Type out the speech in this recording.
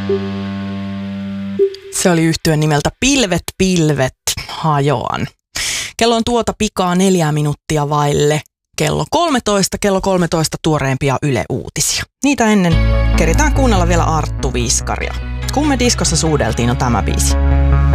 Se oli yhtye nimeltä Pilvet, pilvet, hajoan. Kello on tuota pikaa 4 minuuttia vaille. Kello 13 tuoreempia Yle Uutisia. Niitä ennen keritään kuunnella vielä Arttu Viskaria. Kun me diskossa suudeltiin on tämä biisi.